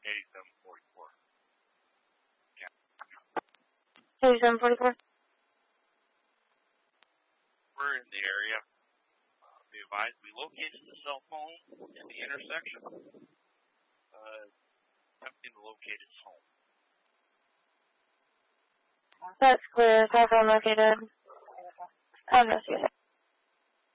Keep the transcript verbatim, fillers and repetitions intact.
eighty-seven forty-four. Yeah. eighty-seven forty-four. We're in the area. Uh, be advised, we located the cell phone in the intersection. Uh, attempting to locate its home. That's clear. Cell phone located. Oh, no, excuse me.